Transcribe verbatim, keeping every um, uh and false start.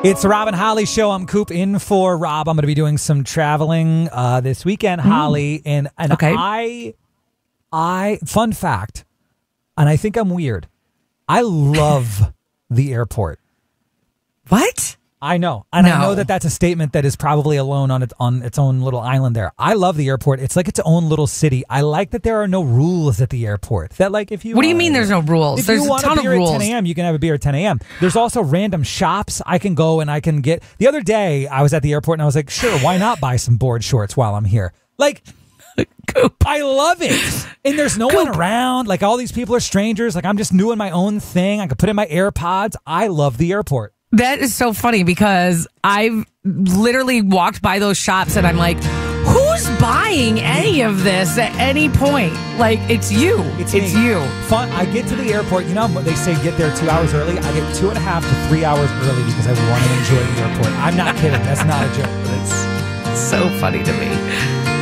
It's the Rob and Holly show. I'm Coop in for Rob. I'm going to be doing some traveling uh, this weekend, mm. Holly. And, and okay. I, I, fun fact, and I think I'm weird. I love the airport. What? I know. And no. I know that that's a statement that is probably alone on its, on its own little island there. I love the airport. It's like its own little city. I like that there are no rules at the airport. That like if you What do you uh, mean there's no rules? If there's you a want ton a beer of rules. at ten a.m., you can have a beer at ten a.m. There's also random shops I can go and I can get. The other day, I was at the airport and I was like, sure, why not buy some board shorts while I'm here? Like, Coop. I love it. And there's no Coop. one around. Like, all these people are strangers. Like, I'm just doing my own thing. I could put in my AirPods. I love the airport. That is so funny because I've literally walked by those shops and I'm like, who's buying any of this at any point? Like, it's you. It's, it's me. you. Fun. I get to the airport. You know, they say get there two hours early. I get two and a half to three hours early because I want to enjoy the airport. I'm not kidding. That's not a joke. But it's so funny to me.